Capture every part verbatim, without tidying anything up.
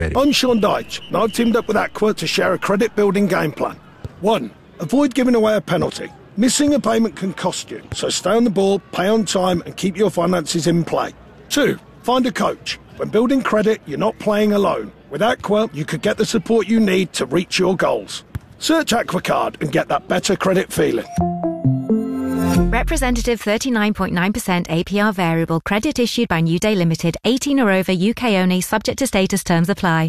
I'm Sean Dyche, and I've teamed up with Aqua to share a credit-building game plan. One, avoid giving away a penalty. Missing a payment can cost you, so stay on the ball, pay on time, and keep your finances in play. Two, find a coach. When building credit, you're not playing alone. With Aqua, you could get the support you need to reach your goals. Search AquaCard and get that better credit feeling. Representative thirty-nine point nine percent A P R variable credit issued by New Day Limited, eighteen or over, U K only, subject to status, terms apply.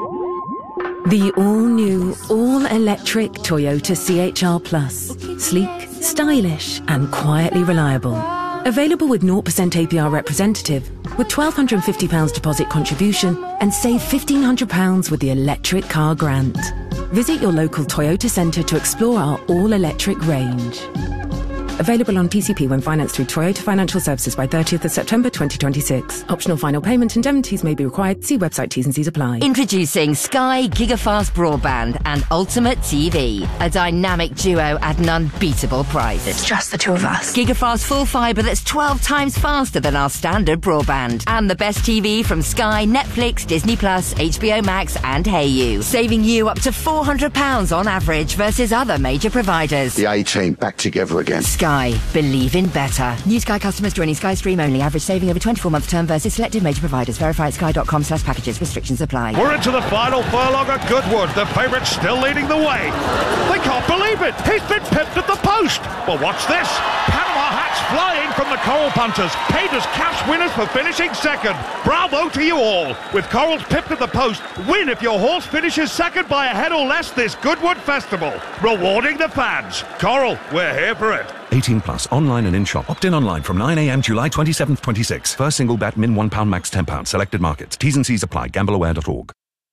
The all-new, all-electric Toyota C H R Plus. Sleek, stylish and quietly reliable. Available with zero percent A P R representative, with one thousand two hundred fifty pounds deposit contribution and save fifteen hundred pounds with the electric car grant. Visit your local Toyota centre to explore our all-electric range. Available on P C P when financed through Toyota Financial Services by thirtieth of September twenty twenty-six. Optional final payment indemnities may be required. See website T's and C's apply. Introducing Sky Gigafast Broadband and Ultimate T V. A dynamic duo at an unbeatable price. It's just the two of us. Gigafast full fibre that's twelve times faster than our standard broadband. And the best T V from Sky, Netflix, Disney Plus, H B O Max and Hayu. Saving you up to four hundred pounds on average versus other major providers. The A-team back together again. Sky. Believe in better. New Sky customers joining Sky Stream only. Average saving over twenty-four month term versus selected major providers. Verify at sky.com slash packages. Restrictions apply. We're into the final furlong at Goodwood. The favourite's still leading the way. They can't believe it. He's been pipped at the post. Well, watch this. Panama hats flying from the Coral punters. Paid as cash winners for finishing second. Bravo to you all. With Corals pipped at the post, win if your horse finishes second by a head or less this Goodwood Festival. Rewarding the fans. Coral, we're here for it. eighteen plus, online and in-shop. Opt-in online from nine a m July twenty-seventh, twenty-six. First single bet, min one pound, max ten pounds. Selected markets. T's and C's apply. Gamble aware dot org.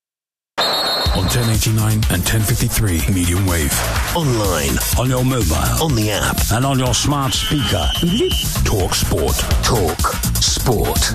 On ten eighty-nine and ten fifty-three medium wave. Online. On your mobile. On the app. And on your smart speaker. Talk Sport. Talk Sport.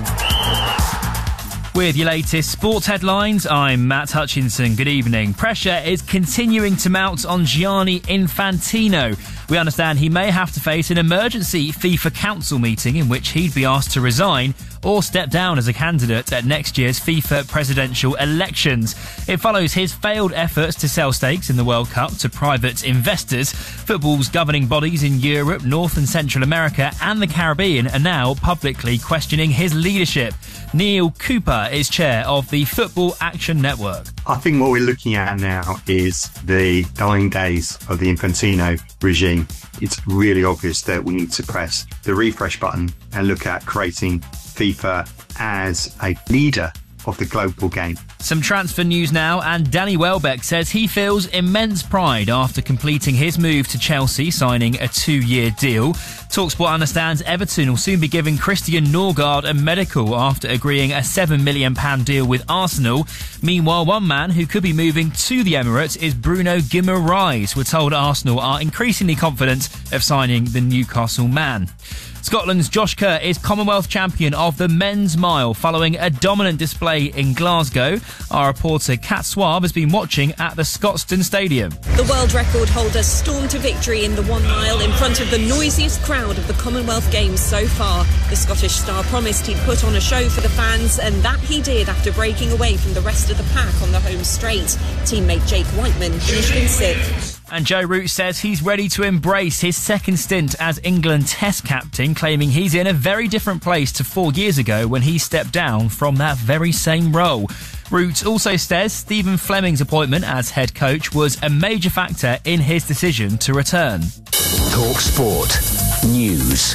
With your latest sports headlines, I'm Matt Hutchinson. Good evening. Pressure is continuing to mount on Gianni Infantino. We understand he may have to face an emergency FIFA Council meeting in which he'd be asked to resign or step down as a candidate at next year's FIFA presidential elections. It follows his failed efforts to sell stakes in the World Cup to private investors. Football's governing bodies in Europe, North and Central America and the Caribbean are now publicly questioning his leadership. Neil Cooper is chair of the Football Action Network. I think what we're looking at now is the dying days of the Infantino regime. It's really obvious that we need to press the refresh button and look at creating FIFA as a leader of the global game. Some transfer news now, and Danny Welbeck says he feels immense pride after completing his move to Chelsea, signing a two-year deal. TalkSport understands Everton will soon be giving Christian Norgard a medical after agreeing a seven million pounds deal with Arsenal. Meanwhile, one man who could be moving to the Emirates is Bruno Guimaraes. We're told Arsenal are increasingly confident of signing the Newcastle man. Scotland's Josh Kerr is Commonwealth champion of the men's mile following a dominant display in Glasgow. Our reporter Kat Swab has been watching at the Scotstoun Stadium. The world record holder stormed to victory in the one mile in front of the noisiest crowd of the Commonwealth Games so far. The Scottish star promised he'd put on a show for the fans, and that he did after breaking away from the rest of the pack on the home straight. Teammate Jake Whiteman finished in sixth. And Joe Root says he's ready to embrace his second stint as England Test captain, claiming he's in a very different place to four years ago when he stepped down from that very same role. Root also says Stephen Fleming's appointment as head coach was a major factor in his decision to return. Talk Sport News.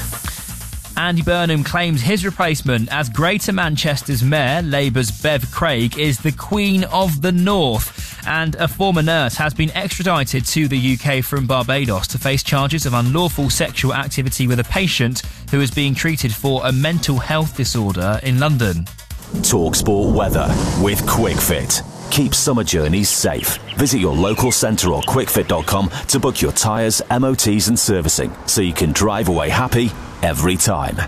Andy Burnham claims his replacement as Greater Manchester's Mayor, Labour's Bev Craig, is the Queen of the North. And a former nurse has been extradited to the U K from Barbados to face charges of unlawful sexual activity with a patient who is being treated for a mental health disorder in London. TalkSport weather with QuickFit. Keep summer journeys safe. Visit your local centre or quick fit dot com to book your tyres, M O Ts and servicing so you can drive away happy every time.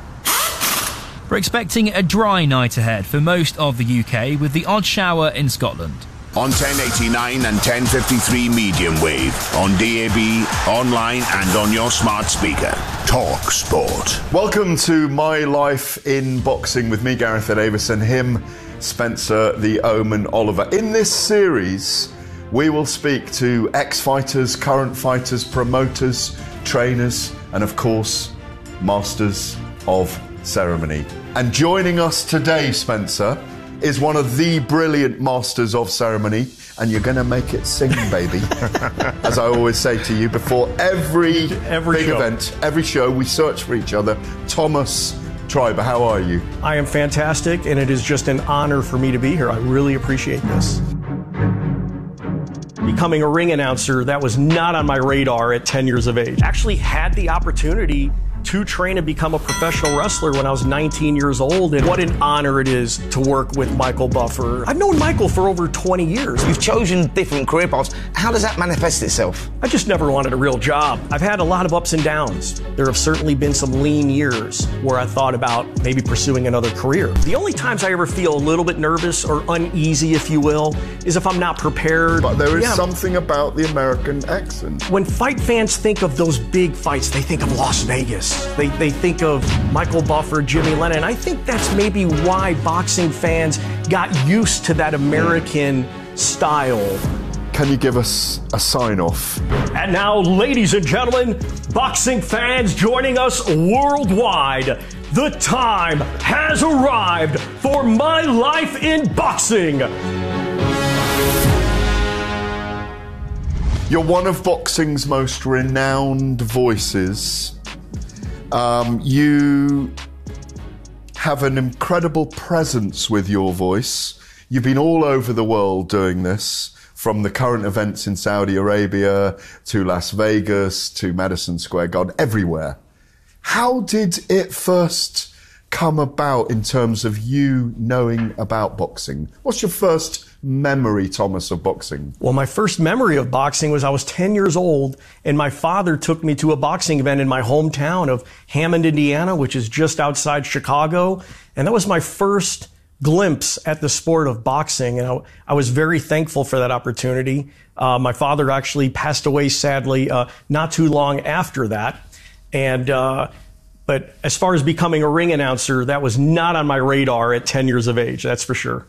We're expecting a dry night ahead for most of the U K with the odd shower in Scotland. On ten eighty-nine and ten fifty-three medium wave, on D A B, online and on your smart speaker. Talk Sport. Welcome to My Life in Boxing with me, Gareth Davison. Him Spencer the Omen Oliver. In this series, we will speak to ex-fighters, current fighters, promoters, trainers, and of course, masters of ceremony. And joining us today, Spencer, is one of the brilliant masters of ceremony, and you're going to make it sing, baby. As I always say to you, before every, every big show. event, every show, we search for each other. Thomas Treiber, how are you? I am fantastic, and it is just an honor for me to be here. I really appreciate this. Becoming a ring announcer, that was not on my radar at ten years of age. Actually had the opportunity to train and become a professional wrestler when I was nineteen years old, and what an honor it is to work with Michael Buffer. I've known Michael for over twenty years. You've chosen different career paths. How does that manifest itself? I just never wanted a real job. I've had a lot of ups and downs. There have certainly been some lean years where I thought about maybe pursuing another career. The only times I ever feel a little bit nervous or uneasy, if you will, is if I'm not prepared. But there is yeah. something about the American accent. When fight fans think of those big fights, they think of Las Vegas. They, they think of Michael Buffer, Jimmy Lennon. I think that's maybe why boxing fans got used to that American style. Can you give us a sign-off? And now, ladies and gentlemen, boxing fans joining us worldwide, the time has arrived for My Life in Boxing. You're one of boxing's most renowned voices. Um, you have an incredible presence with your voice. You've been all over the world doing this, from the current events in Saudi Arabia to Las Vegas to Madison Square Garden, everywhere. How did it first come about in terms of you knowing about boxing? What's your first memory, Thomas, of boxing? Well, my first memory of boxing was I was ten years old, and my father took me to a boxing event in my hometown of Hammond, Indiana, which is just outside Chicago. And that was my first glimpse at the sport of boxing. And I, I was very thankful for that opportunity. Uh, my father actually passed away, sadly, uh, not too long after that. And, uh, but as far as becoming a ring announcer, that was not on my radar at ten years of age, that's for sure.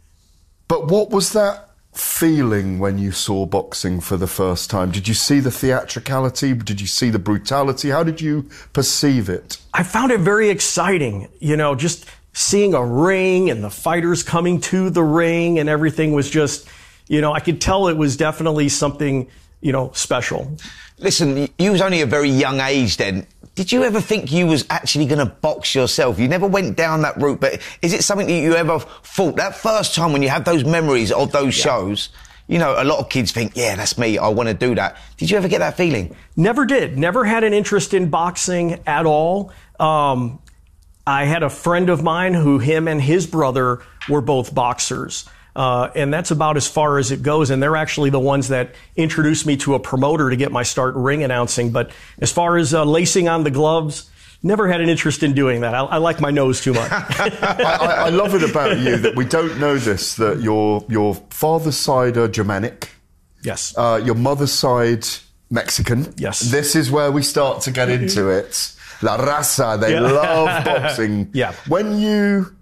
But what was that feeling when you saw boxing for the first time? Did you see the theatricality? Did you see the brutality? How did you perceive it? I found it very exciting. You know, just seeing a ring and the fighters coming to the ring and everything was just, you know, I could tell it was definitely something, you know, special. Listen, you was only a very young age then. Did you ever think you was actually going to box yourself? You never went down that route, but is it something that you ever thought? That first time when you have those memories of those yeah. shows, you know, a lot of kids think, yeah, that's me, I want to do that. Did you ever get that feeling? Never did. Never had an interest in boxing at all. Um, I had a friend of mine who him and his brother were both boxers. Uh, and that's about as far as it goes. And they're actually the ones that introduced me to a promoter to get my start ring announcing. But as far as uh, lacing on the gloves, never had an interest in doing that. I, I like my nose too much. I, I, I love it about you that we don't know this, that your, your father's side are Germanic. Yes. Uh, your mother's side, Mexican. Yes. This is where we start to get into it. La raza, they yeah. love boxing. Yeah. When you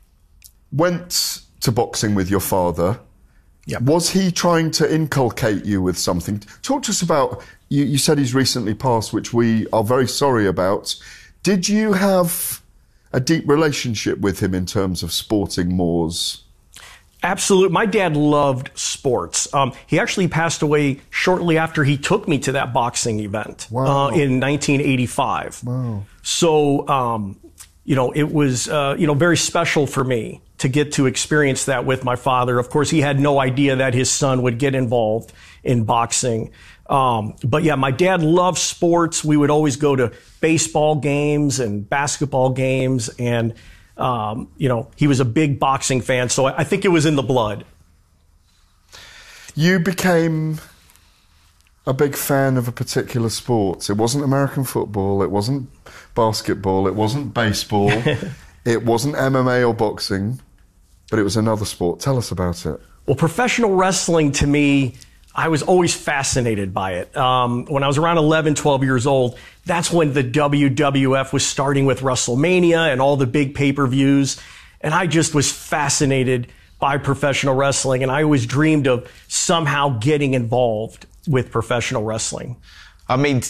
went to boxing with your father, yep. was he trying to inculcate you with something? Talk to us about, you, you said he's recently passed, which we are very sorry about. Did you have a deep relationship with him in terms of sporting mores? Absolutely. My dad loved sports. Um, he actually passed away shortly after he took me to that boxing event wow. uh, in nineteen eighty-five. Wow. So, um, you know, it was, uh, you know, very special for me to get to experience that with my father. Of course, he had no idea that his son would get involved in boxing. Um, but yeah, my dad loved sports. We would always go to baseball games and basketball games. And, um, you know, he was a big boxing fan. So I think it was in the blood. You became a big fan of a particular sport. It wasn't American football. It wasn't basketball. It wasn't baseball. It wasn't M M A or boxing, but it was another sport. Tell us about it. Well, professional wrestling, to me, I was always fascinated by it. Um, when I was around eleven, twelve years old, that's when the W W F was starting with WrestleMania and all the big pay-per-views. And I just was fascinated by professional wrestling. And I always dreamed of somehow getting involved with professional wrestling. I mean,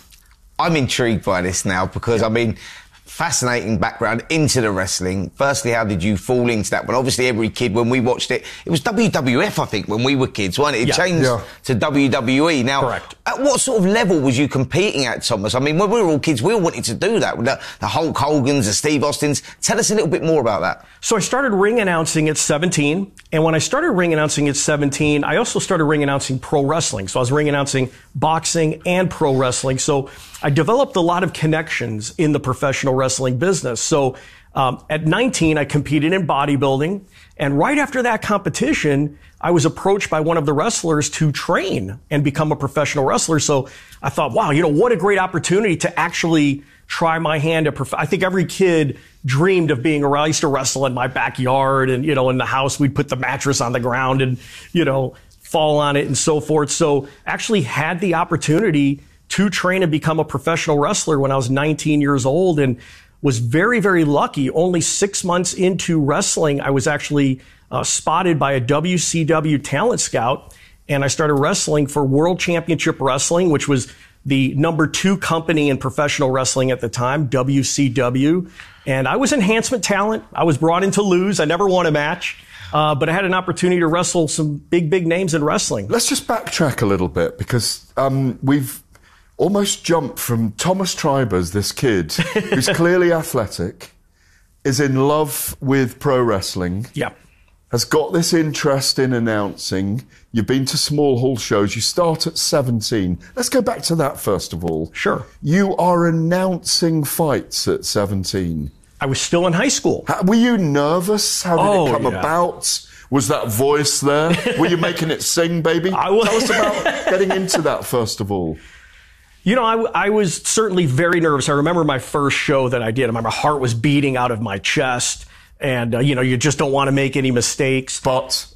I'm intrigued by this now because, I mean, fascinating background into the wrestling. Firstly, how did you fall into that? Well, obviously every kid, when we watched it, it was W W F, I think, when we were kids, wasn't it? It Yeah. changed Yeah. to W W E. Now, Correct. At what sort of level was you competing at, Thomas? I mean, when we were all kids, we all wanted to do that. The, the Hulk Hogan's, the Steve Austins. Tell us a little bit more about that. So I started ring announcing at seventeen. And when I started ring announcing at seventeen, I also started ring announcing pro wrestling. So I was ring announcing boxing and pro wrestling. So I developed a lot of connections in the professional wrestling business. So um, at nineteen, I competed in bodybuilding. And right after that competition, I was approached by one of the wrestlers to train and become a professional wrestler. So I thought, wow, you know, what a great opportunity to actually try my hand at prof- I think every kid dreamed of being around. I used to wrestle in my backyard, and, you know, in the house, we'd put the mattress on the ground and, you know, fall on it and so forth. So actually had the opportunity to train and become a professional wrestler when I was nineteen years old, and was very, very lucky. Only six months into wrestling, I was actually uh, spotted by a W C W talent scout, and I started wrestling for World Championship Wrestling, which was the number two company in professional wrestling at the time, W C W. And I was enhancement talent. I was brought in to lose. I never won a match. Uh, but I had an opportunity to wrestle some big, big names in wrestling. Let's just backtrack a little bit, because um, we've almost jumped from Thomas Tribers, this kid who's clearly athletic, is in love with pro wrestling. Yeah. Has got this interest in announcing. You've been to small hall shows. You start at seventeen. Let's go back to that first of all. Sure. You are announcing fights at seventeen. I was still in high school. How, were you nervous? How did Oh, it come yeah. about? Was that voice there? Were you making it sing, baby? I was. Tell us about getting into that first of all. You know, I, I was certainly very nervous. I remember my first show that I did. My heart was beating out of my chest. And, uh, you know, you just don't want to make any mistakes. But...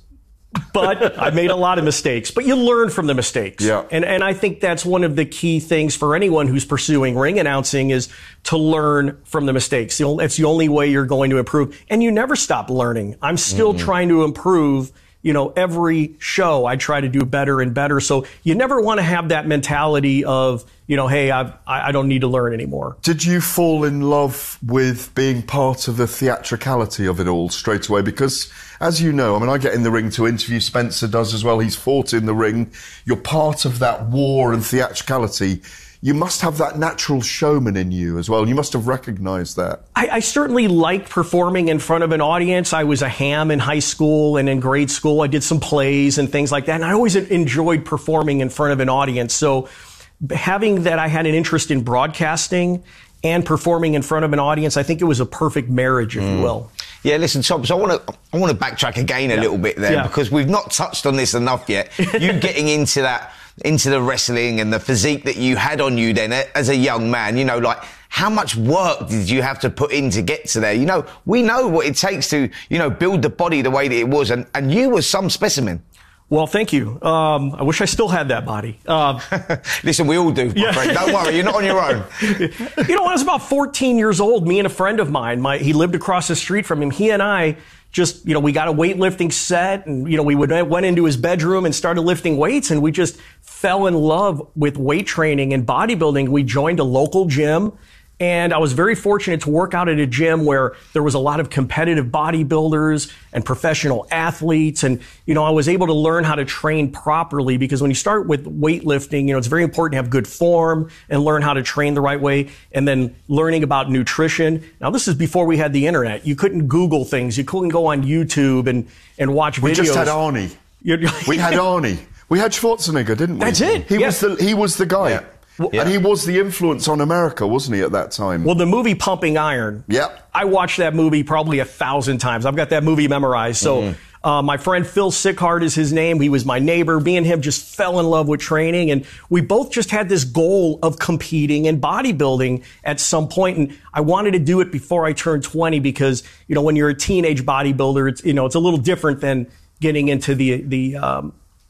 But I made a lot of mistakes. But you learn from the mistakes. Yeah. And, and I think that's one of the key things for anyone who's pursuing ring announcing is to learn from the mistakes. The only- It's the only way you're going to improve. And you never stop learning. I'm still Mm-hmm. trying to improve. You know, every show I try to do better and better. So you never want to have that mentality of, you know, hey, I've, I I don't need to learn anymore. Did you fall in love with being part of the theatricality of it all straight away? Because, as you know, I mean, I get in the ring to interview. Spencer does as well. He's fought in the ring. You're part of that war and theatricality. You must have that natural showman in you as well. You must have recognised that. I, I certainly liked performing in front of an audience. I was a ham in high school and in grade school. I did some plays and things like that. And I always enjoyed performing in front of an audience. So having that I had an interest in broadcasting and performing in front of an audience, I think it was a perfect marriage, if you will. Yeah, listen, Tom, so I want to I want to backtrack again a Yeah. little bit there Yeah. because we've not touched on this enough yet. You getting into that, into the wrestling and the physique that you had on you then as a young man, you know, like how much work did you have to put in to get to there? You know, we know what it takes to, you know, build the body the way that it was, and, and you were some specimen. Well, thank you. Um, I wish I still had that body. Um, Listen, we all do, my Yeah. friend. Don't worry, you're not on your own. You know, when I was about fourteen years old, me and a friend of mine, my, he lived across the street from him. He and I just, you know, we got a weightlifting set and, you know, we would, went into his bedroom and started lifting weights, and we just fell in love with weight training and bodybuilding. We joined a local gym. And I was very fortunate to work out at a gym where there was a lot of competitive bodybuilders and professional athletes. And, you know, I was able to learn how to train properly, because when you start with weightlifting, you know, it's very important to have good form and learn how to train the right way. And then learning about nutrition. Now, this is before we had the internet. You couldn't Google things. You couldn't go on YouTube and, and watch videos. We just had Arnie. we had Arnie. We had Schwarzenegger, didn't we? That's it. He Yeah. was the he was the guy. Yeah. And he was the influence on America, wasn't he, at that time? Well, the movie Pumping Iron. Yeah. I watched that movie probably a thousand times. I've got that movie memorized. So Mm-hmm. uh, my friend Phil Sickhart is his name. He was my neighbor. Me and him just fell in love with training. And we both just had this goal of competing in bodybuilding at some point. And I wanted to do it before I turned twenty, because, you know, when you're a teenage bodybuilder, it's, you know, it's a little different than getting into the, the, um,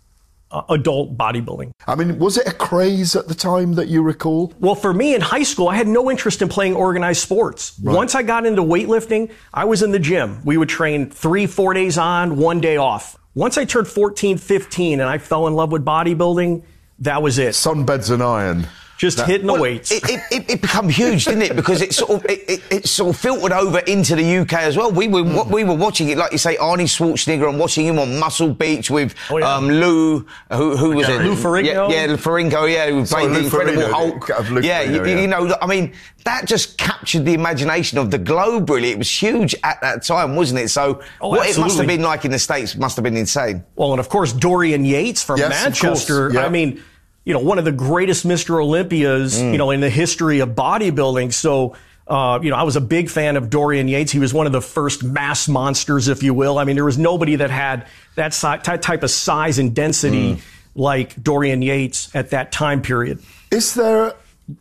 uh, adult bodybuilding. I mean, was it a craze at the time that you recall? Well, for me in high school, I had no interest in playing organized sports. Right. Once I got into weightlifting, I was in the gym. We would train three, four days on, one day off. Once I turned fourteen, fifteen, and I fell in love with bodybuilding, that was it. Sunbeds and iron. Just that, hitting the well, weights. It, it, it, it became huge, didn't it? Because it sort of it, it, it sort of filtered over into the U K as well. We were mm. we were watching it, like you say, Arnie Schwarzenegger. I'm watching him on Muscle Beach with oh, yeah. um, Lou, who, who was okay. it? Lou Ferrigno. Yeah, yeah, Ferrigno. Yeah, who played the Incredible Ferrigno, Hulk. Lou yeah, Ferrigno, you, yeah, you know, I mean, that just captured the imagination of the globe. Really, it was huge at that time, wasn't it? So oh, what absolutely. it must have been like in the States must have been insane. Well, and of course Dorian Yates from yes, Manchester. Yeah. I mean. You know, one of the greatest Mister Olympias, mm. you know, in the history of bodybuilding. So, uh, you know, I was a big fan of Dorian Yates. He was one of the first mass monsters, if you will. I mean, there was nobody that had that si- type of size and density mm. like Dorian Yates at that time period. Is there,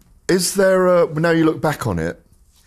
is there, a, now you look back on it,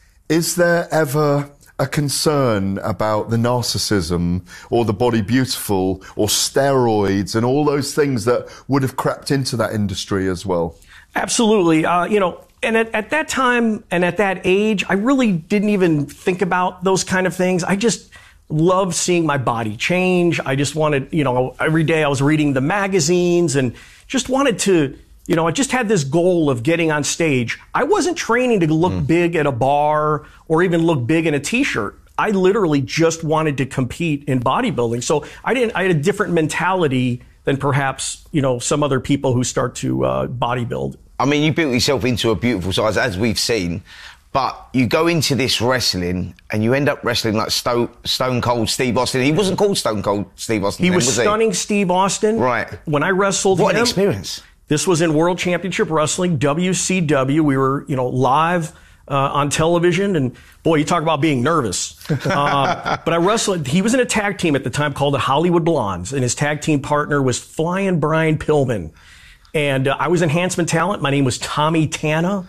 is there ever a concern about the narcissism or the body beautiful or steroids and all those things that would have crept into that industry as well? Absolutely. Uh, you know, and at, at that time and at that age, I really didn't even think about those kind of things. I just loved seeing my body change. I just wanted, you know, every day I was reading the magazines and just wanted to, you know, I just had this goal of getting on stage. I wasn't training to look mm. big at a bar or even look big in a t-shirt. I literally just wanted to compete in bodybuilding. So I didn't, I had a different mentality than perhaps, you know, some other people who start to uh, bodybuild. I mean, you built yourself into a beautiful size, as we've seen, but you go into this wrestling and you end up wrestling like Stone, Stone Cold Steve Austin. He wasn't called Stone Cold Steve Austin. He then, was, was Stunning he? Steve Austin. Right. When I wrestled What him, an experience. This was in World Championship Wrestling, W C W. We were, you know, live uh, on television, and boy, you talk about being nervous. Uh, but I wrestled. He was in a tag team at the time called the Hollywood Blondes, and his tag team partner was Flying Brian Pillman. And uh, I was enhancement talent. My name was Tommy Tana,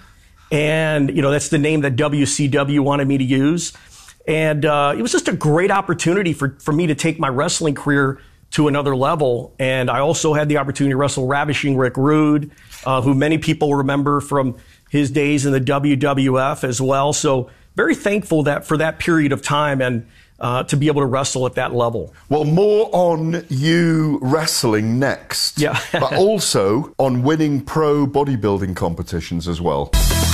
and you know that's the name that W C W wanted me to use. And uh, it was just a great opportunity for for me to take my wrestling career to another level. And I also had the opportunity to wrestle Ravishing Rick Rude, uh, who many people remember from his days in the W W F as well. So very thankful that for that period of time and uh, to be able to wrestle at that level. Well, more on you wrestling next. Yeah. But also on winning pro bodybuilding competitions as well.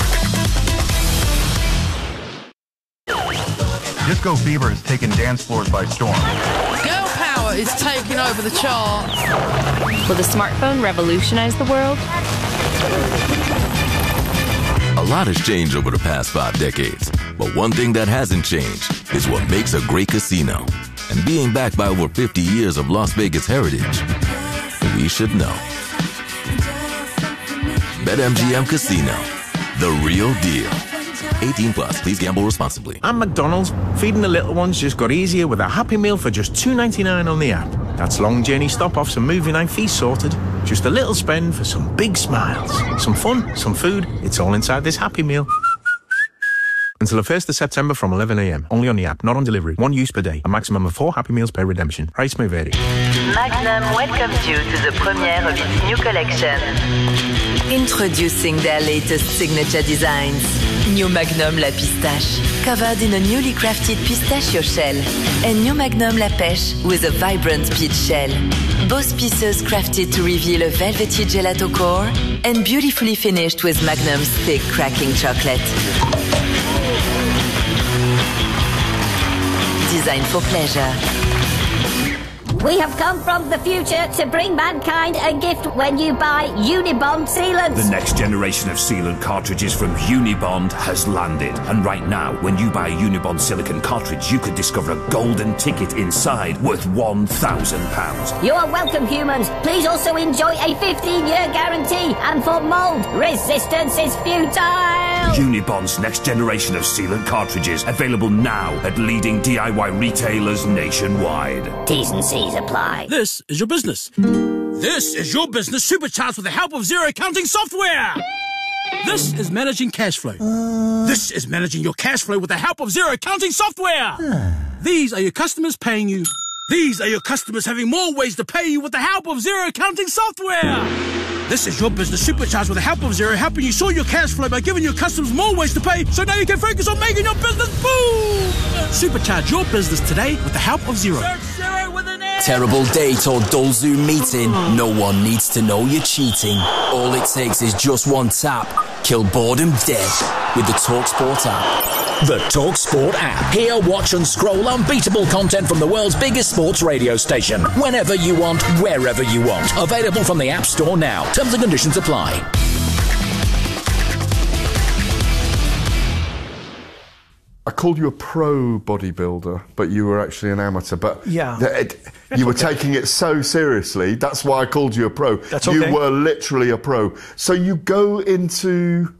Disco fever has taken dance floors by storm. Is taking over the charts. Will the smartphone revolutionize the world? A lot has changed over the past five decades, but one thing that hasn't changed is what makes a great casino. And being backed by over fifty years of Las Vegas heritage, we should know. BetMGM Casino, the real deal. eighteen plus, please gamble responsibly. I'm McDonald's. Feeding the little ones just got easier with a Happy Meal for just two ninety-nine on the app. That's long journey stop-offs and movie night feast sorted. Just a little spend for some big smiles. Some fun, some food. It's all inside this Happy Meal. Until the first of September from eleven a.m. Only on the app, not on delivery. One use per day. A maximum of four Happy Meals per redemption. Price may vary. Magnum welcomes you to the premiere of its new collection. Introducing their latest signature designs. New Magnum La Pistache, covered in a newly crafted pistachio shell, and New Magnum La Pêche with a vibrant peach shell. Both pieces crafted to reveal a velvety gelato core and beautifully finished with Magnum's thick cracking chocolate. Designed for pleasure. We have come from the future to bring mankind a gift when you buy Unibond sealant. The next generation of sealant cartridges from Unibond has landed. And right now, when you buy a Unibond silicone cartridge, you could discover a golden ticket inside worth one thousand pounds. You are welcome, humans. Please also enjoy a fifteen-year guarantee. And for mold, resistance is futile. Unibond's next generation of sealant cartridges, available now at leading D I Y retailers nationwide. T's and C's apply. This is your business. This is your business supercharged with the help of zero accounting software. This is managing cash flow. Uh... This is managing your cash flow with the help of zero accounting software. These are your customers paying you. These are your customers having more ways to pay you with the help of Zero Accounting Software. This is your business supercharged with the help of Zero, helping you sort your cash flow by giving your customers more ways to pay, so now you can focus on making your business boom! Supercharge your business today with the help of Zero. Search Zero with an A. Terrible date or dull Zoom meeting? No one needs to know you're cheating. All it takes is just one tap. Kill boredom dead with the TalkSport app. The TalkSport app. Hear, watch and scroll unbeatable content from the world's biggest sports radio station. Whenever you want, wherever you want. Available from the App Store now. Terms and conditions apply. I called you a pro bodybuilder, but you were actually an amateur. But yeah. the, it, you were okay. taking it so seriously. That's why I called you a pro. That's you okay. were literally a pro. So you go into...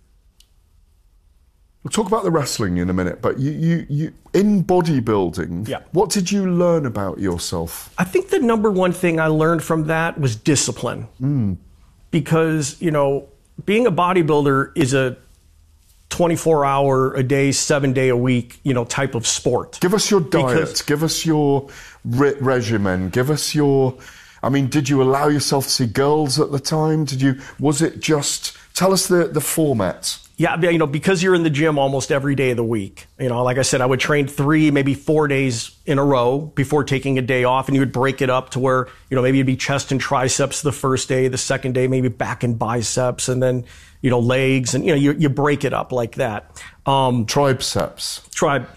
We'll talk about the wrestling in a minute, but you, you, you in bodybuilding, yeah. what did you learn about yourself? I think the number one thing I learned from that was discipline. Mm. Because, you know, being a bodybuilder is a twenty-four hour a day, seven day a week, you know, type of sport. Give us your diet. Because, give us your re- regimen. Give us your... I mean, did you allow yourself to see girls at the time? Did you... Was it just... Tell us the, the format. Yeah, you know, because you're in the gym almost every day of the week. You know, like I said, I would train three, maybe four days in a row before taking a day off, and you would break it up to where, you know, maybe it'd be chest and triceps the first day, the second day maybe back and biceps, and then, you know, legs, and, you know, you, you break it up like that. Um, Triceps. Tribe.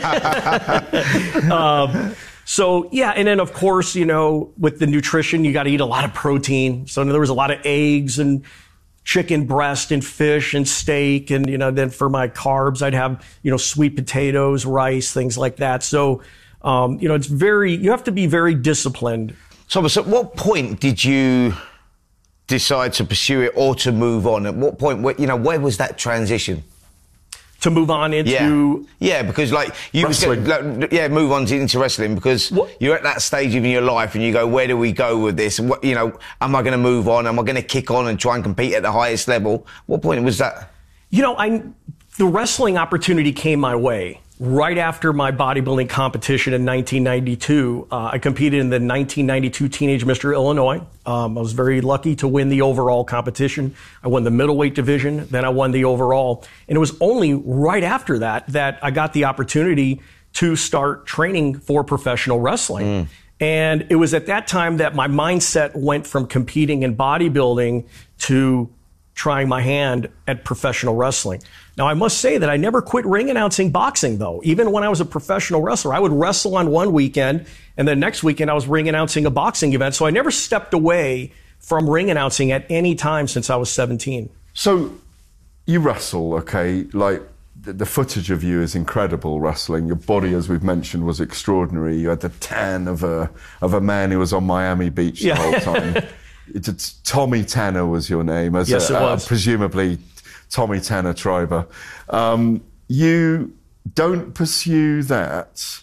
um, so, yeah, and then, of course, you know, with the nutrition, you got to eat a lot of protein. So there was a lot of eggs and chicken breast and fish and steak. And, you know, then for my carbs, I'd have, you know, sweet potatoes, rice, things like that. So, um, you know, it's very, you have to be very disciplined. Thomas, at what point did you decide to pursue it or to move on? At what point, where, you know, where was that transition? To move on into... Yeah, yeah because like... you wrestling. Like, yeah, move on to, into wrestling because what? You're at that stage in your life and you go, where do we go with this? And what, you know, am I going to move on? Am I going to kick on and try and compete at the highest level? What point was that? You know, I the wrestling opportunity came my way right after my bodybuilding competition in nineteen ninety-two. Uh, I competed in the nineteen ninety-two Teenage Mister Illinois. Um, I was very lucky to win the overall competition. I won the middleweight division, then I won the overall. And it was only right after that that I got the opportunity to start training for professional wrestling. Mm. And it was at that time that my mindset went from competing in bodybuilding to trying my hand at professional wrestling. Now, I must say that I never quit ring announcing boxing, though. Even when I was a professional wrestler, I would wrestle on one weekend, and then next weekend I was ring announcing a boxing event. So I never stepped away from ring announcing at any time since I was seventeen. So you wrestle, okay? Like, the, the footage of you is incredible wrestling. Your body, as we've mentioned, was extraordinary. You had the tan of a, of a man who was on Miami Beach yeah. the whole time. It's Tommy Tanner was your name, as yes, a, it was. Uh, presumably Tommy Tanner Triber. Um, you don't pursue that,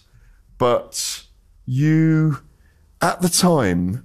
but you, at the time,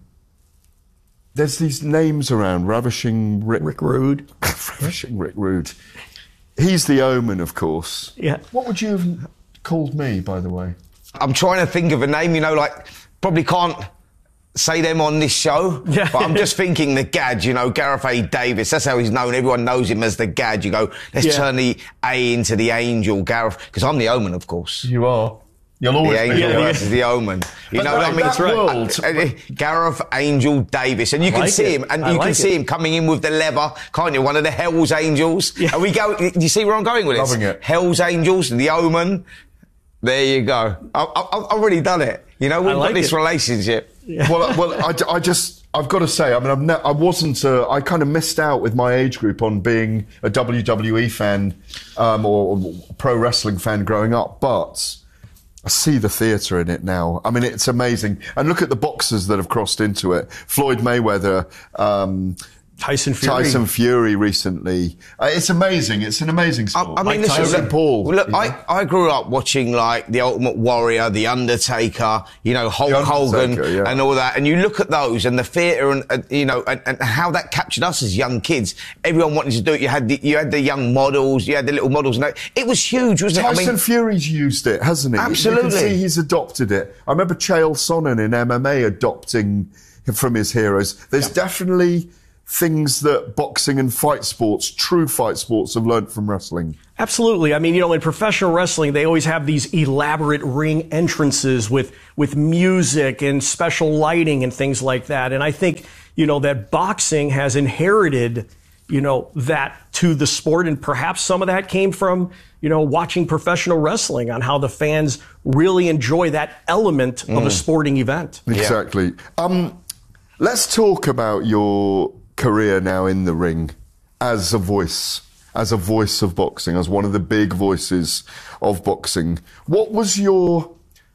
there's these names around. Ravishing Rick, Rick Rude. Ravishing Rick Rude. He's the Omen, of course. Yeah. What would you have called me, by the way? I'm trying to think of a name, you know, like, probably can't say them on this show, yeah. but I'm just thinking the Gad, you know, Gareth A. Davis, that's how he's known. Everyone knows him as the Gad. You go, let's yeah. turn the A into the Angel, Gareth, because I'm the Omen, of course. You are. You'll always the Angel be. Yeah, versus the Omen. You but know what I mean? That's right. World. Uh, Gareth Angel Davis, and you can like see it. him, and I you like can see it. him coming in with the leather, can't you? One of the Hell's Angels. Yeah. And we go. Do you see where I'm going with this? Loving it. Hell's Angels, the Omen. There you go. I, I, I've already done it. You know, we've like got this it. relationship. Yeah. Well, well, I, I just, I've got to say, I mean, I've ne- I wasn't, uh, I kind of missed out with my age group on being a W W E fan um, or, or pro wrestling fan growing up, but I see the theatre in it now. I mean, it's amazing. And look at the boxers that have crossed into it. Floyd Mayweather, um, Tyson Fury. Tyson Fury recently. Uh, it's amazing. It's an amazing sport. I, I mean, like listen, Tyson look, Paul. Look, you know? I, I grew up watching like The Ultimate Warrior, The Undertaker, you know, Hulk Hogan, yeah. and all that. And you look at those and the theatre, and uh, you know, and, and how that captured us as young kids. Everyone wanted to do it. You had the, you had the young models, you had the little models, and that. It was huge, wasn't Tyson it? I mean, Fury's used it, hasn't he? Absolutely. You can see he's adopted it. I remember Chael Sonnen in M M A adopting from his heroes. There's yeah. definitely things that boxing and fight sports, true fight sports, have learned from wrestling. Absolutely. I mean, you know, in professional wrestling, they always have these elaborate ring entrances with, with music and special lighting and things like that. And I think, you know, that boxing has inherited, you know, that to the sport. And perhaps some of that came from, you know, watching professional wrestling on how the fans really enjoy that element mm. of a sporting event. Exactly. Yeah. Um, let's talk about your career now in the ring as a voice, as a voice of boxing, as one of the big voices of boxing. What was your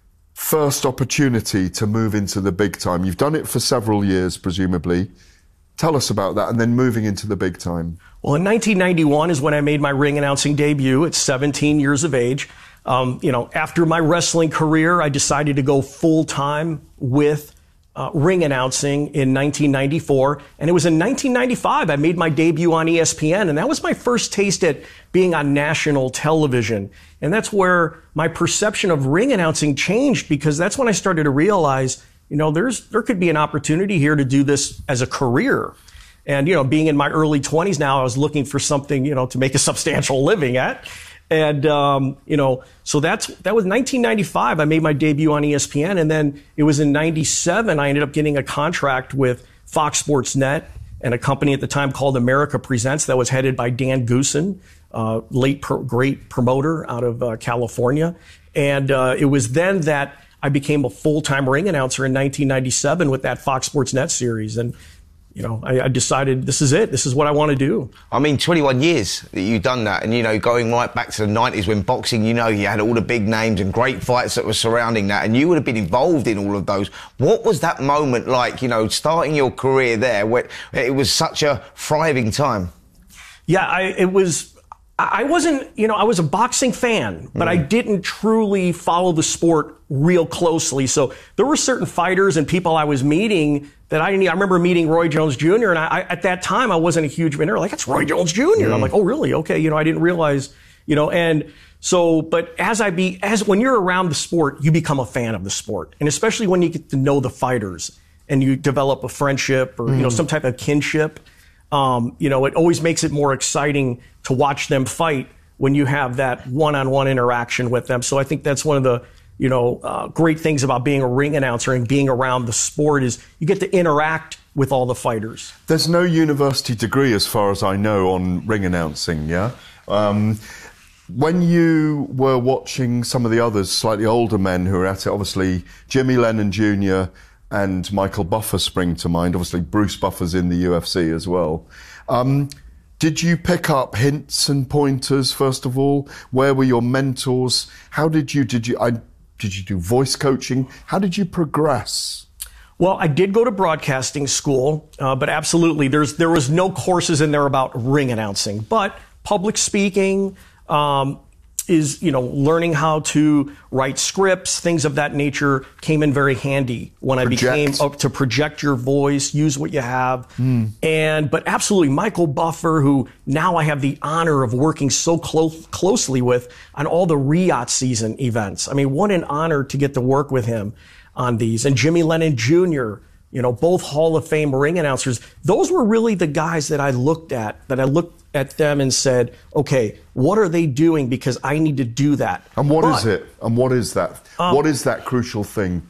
first opportunity to move into the big time? You've done it for several years, presumably. Tell us about that, and then moving into the big time. Well, in nineteen ninety-one is when I made my ring announcing debut at seventeen years of age. Um, you know, after my wrestling career, I decided to go full time with Uh, ring announcing in nineteen ninety-four. And it was in nineteen ninety-five I made my debut on E S P N. And that was my first taste at being on national television. And that's where my perception of ring announcing changed, because that's when I started to realize, you know, there's, there could be an opportunity here to do this as a career. And, you know, being in my early twenties now, I was looking for something, you know, to make a substantial living at. And, um, you know, so that's, that was nineteen ninety-five. I made my debut on E S P N. And then it was in ninety-seven, I ended up getting a contract with Fox Sports Net and a company at the time called America Presents that was headed by Dan Goosen, uh, late pro- great promoter out of uh, California. And, uh, it was then that I became a full-time ring announcer in nineteen ninety-seven with that Fox Sports Net series. And, you know, I, I decided this is it. This is what I want to do. I mean, twenty-one years that you've done that. And, you know, going right back to the nineties when boxing, you know, you had all the big names and great fights that were surrounding that. And you would have been involved in all of those. What was that moment like, you know, starting your career there where it was such a thriving time? Yeah, I, it was... I wasn't, you know, I was a boxing fan, but mm. I didn't truly follow the sport real closely. So there were certain fighters and people I was meeting that I didn't, I remember meeting Roy Jones Junior And I, I at that time, I wasn't a huge fan. Like, that's Roy Jones Junior Mm. I'm like, oh, really? Okay. You know, I didn't realize, you know, and so, but as I be, as when you're around the sport, you become a fan of the sport. And especially when you get to know the fighters and you develop a friendship or, mm. you know, some type of kinship. Um, you know, it always makes it more exciting to watch them fight when you have that one-on-one interaction with them. So I think that's one of the, you know, uh, great things about being a ring announcer and being around the sport is you get to interact with all the fighters. There's no university degree, as far as I know, on ring announcing, yeah? Um, when you were watching some of the others, slightly older men who were at it, obviously Jimmy Lennon Junior and Michael Buffer spring to mind. Obviously, Bruce Buffer's in the U F C as well. Um, did you pick up hints and pointers, first of all? Where were your mentors? How did you, did you, I, did you do voice coaching? How did you progress? Well, I did go to broadcasting school, uh, but absolutely, there's, there was no courses in there about ring announcing. But public speaking, um, is, you know, learning how to write scripts, things of that nature came in very handy when project. I became up to project your voice, use what you have. Mm. And, but absolutely, Michael Buffer, who now I have the honor of working so close, closely with on all the Riyadh season events. I mean, what an honor to get to work with him on these. And Jimmy Lennon Junior, you know, both Hall of Fame ring announcers. Those were really the guys that I looked at, that I looked at them and said, okay, what are they doing? Because I need to do that. And what but, is it? And what is that? Um, what is that crucial thing?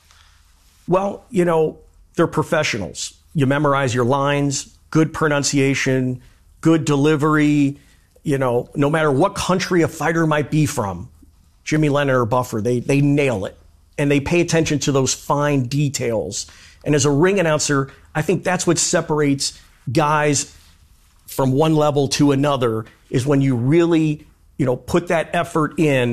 Well, you know, they're professionals. You memorize your lines, good pronunciation, good delivery. You know, no matter what country a fighter might be from, Jimmy Lennon or Buffer, they, they nail it. And they pay attention to those fine details. And as a ring announcer, I think that's what separates guys from one level to another, is when you really, you know, put that effort in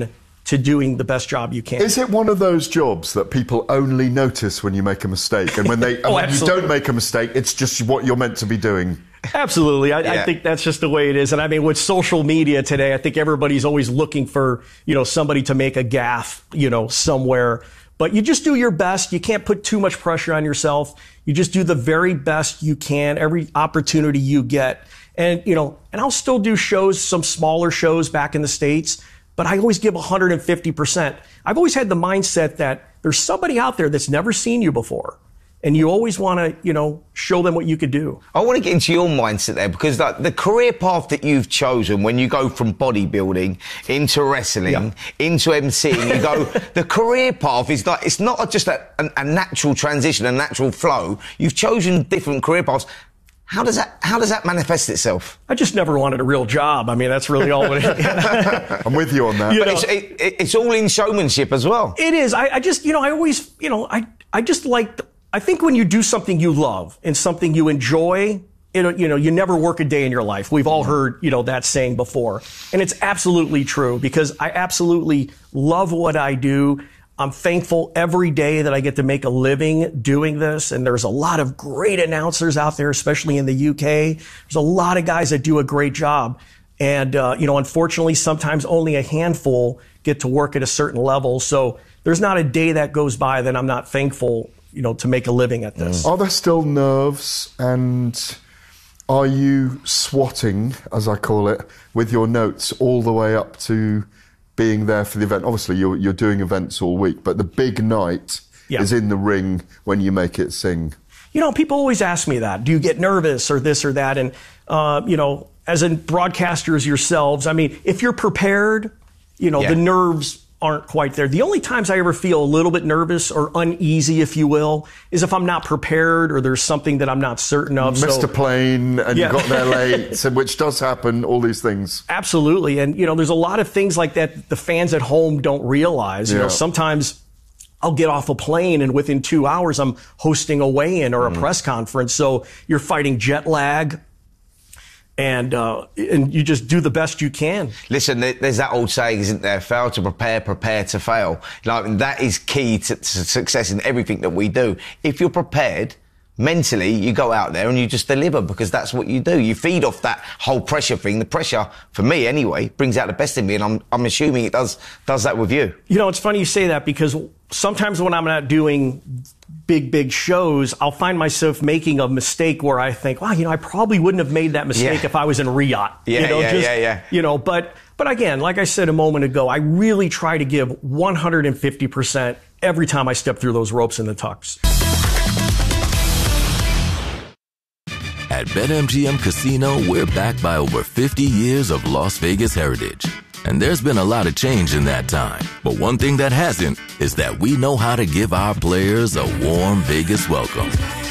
to doing the best job you can. Is it one of those jobs that people only notice when you make a mistake, and when they oh, and when you absolutely. don't make a mistake, it's just what you're meant to be doing? Absolutely. I, Yeah. I think that's just the way it is. And I mean, with social media today, I think everybody's always looking for, you know, somebody to make a gaffe, you know, somewhere. But you just do your best. You can't put too much pressure on yourself. You just do the very best you can, every opportunity you get. And, you know, and I'll still do shows, some smaller shows back in the States, but I always give one hundred fifty percent. I've always had the mindset that there's somebody out there that's never seen you before. And you always want to, you know, show them what you could do. I want to get into your mindset there, because like, the career path that you've chosen when you go from bodybuilding into wrestling, Yeah. into emceeing, you go, the career path is like, it's not just a, a, a natural transition, a natural flow. You've chosen different career paths. How does that, how does that manifest itself? I just never wanted a real job. I mean, that's really all it is. I'm with you on that. You But know- it's, it, it- it's all in showmanship as well. It is. I, I just, you know, I always, you know, I, I just like, I think when you do something you love and something you enjoy, you know, you know, you never work a day in your life. We've all heard, you know, that saying before. And it's absolutely true, because I absolutely love what I do. I'm thankful every day that I get to make a living doing this. And there's a lot of great announcers out there, especially in the U K. There's a lot of guys that do a great job. And, uh, you know, unfortunately, sometimes only a handful get to work at a certain level. So there's not a day that goes by that I'm not thankful, you know, to make a living at this. Are there still nerves, and are you swatting, as I call it, with your notes all the way up to being there for the event? Obviously, you're, you're doing events all week, but the big night Yeah. is in the ring when you make it sing. You know, people always ask me that. Do you get nervous or this or that? And, uh, you know, as in broadcasters yourselves, I mean, if you're prepared, you know, Yeah. the nerves aren't quite there. The only times I ever feel a little bit nervous or uneasy, if you will, is if I'm not prepared or there's something that I'm not certain of. Missed So- a plane and Yeah. you got there late, so- which does happen, all these things. Absolutely. And, you know, there's a lot of things like that the fans at home don't realize. You Yeah. know, sometimes I'll get off a plane and within two hours I'm hosting a weigh-in or a Mm-hmm. press conference. So you're fighting jet lag. And uh, and you just do the best you can. Listen, there- there's that old saying, isn't there? Fail to prepare, prepare to fail. Like, that is key to, to success in everything that we do. If you're prepared, mentally, you go out there and you just deliver, because that's what you do. You feed off that whole pressure thing. The pressure, for me anyway, brings out the best in me, and I'm, I'm assuming it does, does that with you. You know, it's funny you say that, because sometimes when I'm not doing big, big shows, I'll find myself making a mistake where I think, wow, you know, I probably wouldn't have made that mistake Yeah. if I was in Riyadh. Yeah, you know, yeah, just, yeah, yeah. You know, but, but again, like I said a moment ago, I really try to give one hundred fifty percent every time I step through those ropes in the tux. At BetMGM Casino, we're backed by over fifty years of Las Vegas heritage. And there's been a lot of change in that time. But one thing that hasn't is that we know how to give our players a warm Vegas welcome.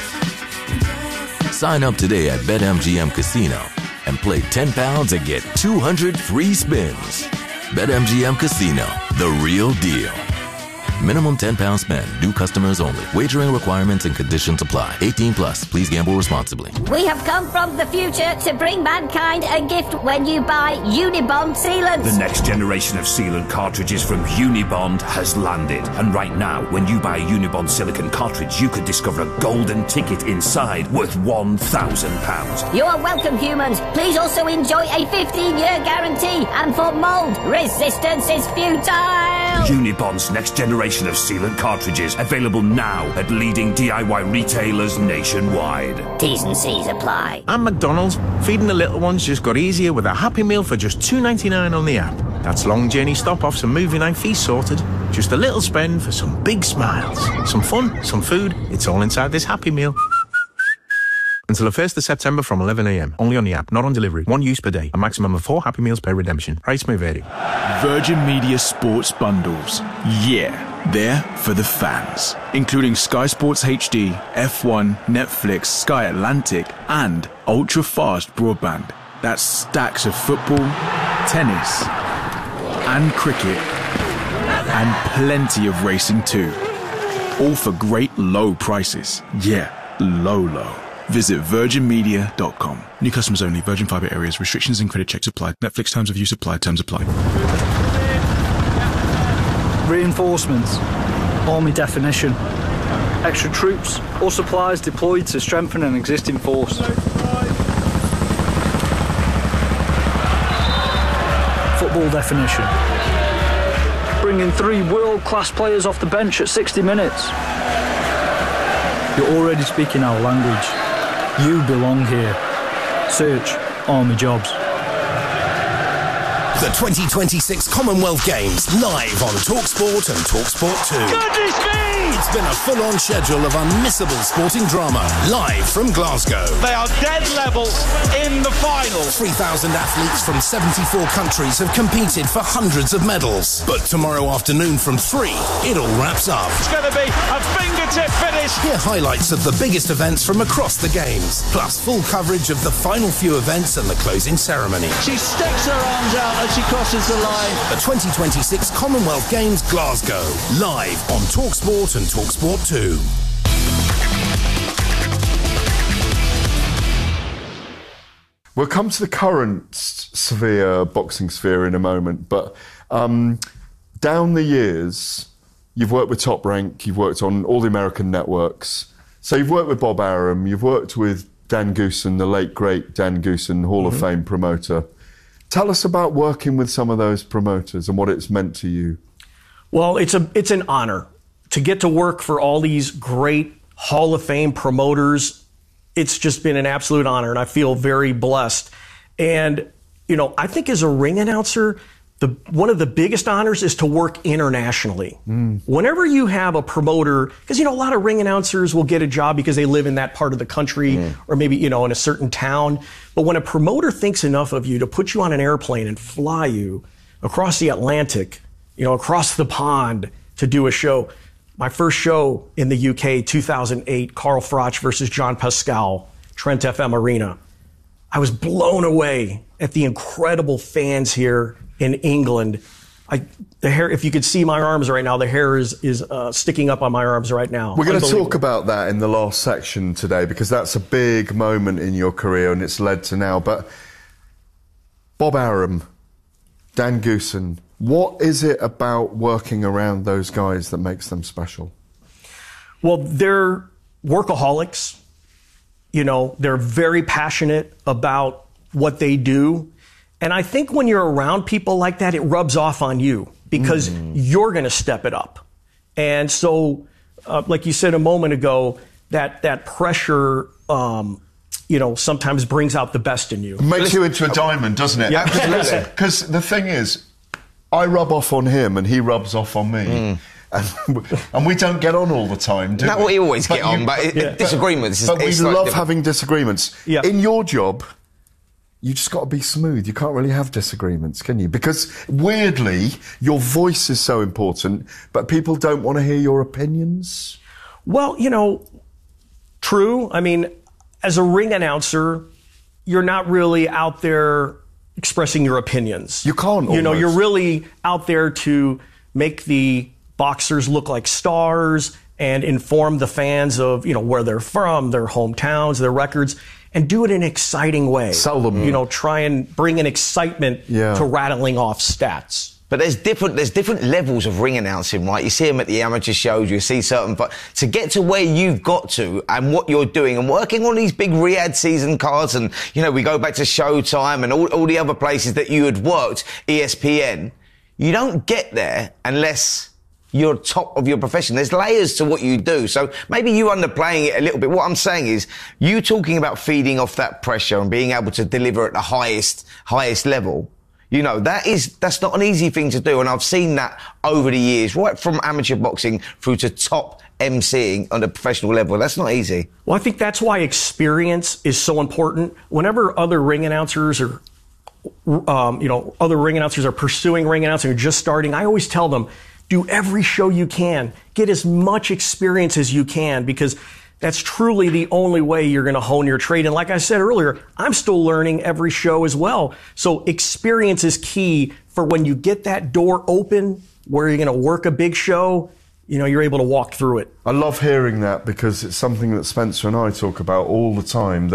Sign up today at BetMGM Casino and play ten pounds and get two hundred free spins. BetMGM Casino, the real deal. Minimum ten pounds spend. New customers only. Wagering requirements and conditions apply. eighteen plus. Please gamble responsibly. We have come from the future to bring mankind a gift when you buy Unibond sealants. The next generation of sealant cartridges from Unibond has landed. And right now, when you buy a Unibond silicone cartridge, you could discover a golden ticket inside worth one thousand pounds. You are welcome, humans. Please also enjoy a fifteen-year guarantee. And for mold, resistance is futile. Unibond's next generation of sealant cartridges, available now at leading D I Y retailers nationwide. T's and C's apply. And McDonald's, feeding the little ones just got easier with a Happy Meal for just two ninety-nine on the app. That's long journey stop-offs and movie night feast sorted. Just a little spend for some big smiles. Some fun, some food. It's all inside this Happy Meal. Until the first of September from eleven a m. Only on the app, not on delivery. One use per day. A maximum of four Happy Meals per redemption. Price may vary. Virgin Media Sports Bundles. Yeah, they're for the fans. Including Sky Sports H D, F one, Netflix, Sky Atlantic, and ultra-fast broadband. That's stacks of football, tennis, and cricket, and plenty of racing too. All for great low prices. Yeah, low, low. Visit virgin media dot com. New customers only. Virgin Fibre areas. Restrictions and credit checks apply. Netflix terms of use apply. Terms apply. Reinforcements. Army definition. Extra troops or supplies deployed to strengthen an existing force. Football definition. Bringing three world-class players off the bench at sixty minutes. You're already speaking our language. You belong here. Search Army Jobs. The twenty twenty-six Commonwealth Games live on TalkSport and TalkSport two. Goodness me! It's been a full-on schedule of unmissable sporting drama live from Glasgow. They are dead level in the final. three thousand athletes from seventy-four countries have competed for hundreds of medals. But tomorrow afternoon from three, it all wraps up. It's going to be a fingertip finish. Hear highlights of the biggest events from across the Games, plus full coverage of the final few events and the closing ceremony. She sticks her arms out as she crosses the line. The twenty twenty-six Commonwealth Games Glasgow, live on TalkSport and TalkSport two. We'll come to the current sphere, boxing sphere, in a moment, but um, down the years, you've worked with Top Rank, you've worked on all the American networks. So you've worked with Bob Arum, you've worked with Dan Goosen, the late, great Dan Goosen, Hall mm-hmm. of Fame promoter. Tell us about working with some of those promoters and what it's meant to you. Well, it's a it's an honor to get to work for all these great Hall of Fame promoters. It's just been an absolute honor, and I feel very blessed. And, you know, I think as a ring announcer, the one of the biggest honors is to work internationally. Mm. Whenever you have a promoter, because, you know, a lot of ring announcers will get a job because they live in that part of the country mm. or maybe, you know, in a certain town. But when a promoter thinks enough of you to put you on an airplane and fly you across the Atlantic, you know, across the pond to do a show. My first show in the U K, two thousand eight, Carl Froch versus John Pascal, Trent F M Arena. I was blown away at the incredible fans here in England. I, the hair, if you could see my arms right now, the hair is, is uh, sticking up on my arms right now. We're going to talk about that in the last section today because that's a big moment in your career and it's led to now. But Bob Arum, Dan Goosen, what is it about working around those guys that makes them special? Well, they're workaholics. You know, they're very passionate about what they do. And I think when you're around people like that, it rubs off on you because mm. you're going to step it up. And so, uh, like you said a moment ago, that, that pressure, um, you know, sometimes brings out the best in you. It makes you into a diamond, doesn't it? Yeah. Absolutely. Because the thing is, I rub off on him and he rubs off on me. Mm. And, and we don't get on all the time, do Not we? what we always but get you, on, but it, yeah. disagreements. But we it's love like having disagreements. Yeah. In your job, you just got to be smooth. You can't really have disagreements, can you? Because weirdly, your voice is so important, but people don't want to hear your opinions. Well, you know, true. I mean, as a ring announcer, you're not really out there expressing your opinions. You can't. You know, almost. you're really out there to make the boxers look like stars and inform the fans of, you know, where they're from, their hometowns, their records, and do it in an exciting way. Sell them. You know, try and bring an excitement yeah. to rattling off stats. But there's different there's different levels of ring announcing, right? You see them at the amateur shows, you see certain, but to get to where you've got to and what you're doing and working on these big Riyadh season cards, and, you know, we go back to Showtime and all, all the other places that you had worked, E S P N, you don't get there unless you're top of your profession. There's layers to what you do. So maybe you underplaying it a little bit. What I'm saying is you talking about feeding off that pressure and being able to deliver at the highest, highest level. You know, that is, that's not an easy thing to do. And I've seen that over the years, right from amateur boxing through to top emceeing on a professional level. That's not easy. Well, I think that's why experience is so important. Whenever other ring announcers or, um, you know, other ring announcers are pursuing ring announcing or just starting, I always tell them, do every show you can. Get as much experience as you can, because that's truly the only way you're going to hone your trade. And like I said earlier, I'm still learning every show as well. So experience is key for when you get that door open where you're going to work a big show, you know, you're able to walk through it. I love hearing that because it's something that Spencer and I talk about all the time, that